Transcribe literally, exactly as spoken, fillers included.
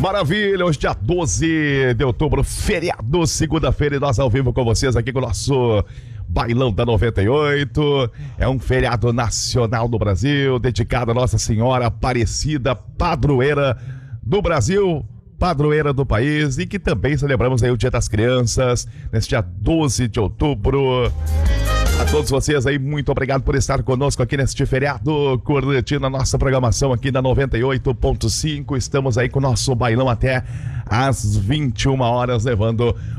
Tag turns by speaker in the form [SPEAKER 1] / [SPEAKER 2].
[SPEAKER 1] Maravilha, hoje dia doze de outubro, feriado, segunda-feira, e nós ao vivo com vocês aqui com o nosso Bailão da noventa e oito. É um feriado nacional no Brasil, dedicado a Nossa Senhora Aparecida, padroeira do Brasil, padroeira do país, e que também celebramos aí o Dia das Crianças, nesse dia doze de outubro. A todos vocês aí, muito obrigado por estar conosco aqui neste feriado, curtindo a nossa programação aqui da noventa e oito ponto cinco. Estamos aí com o nosso bailão até às vinte e uma horas, levando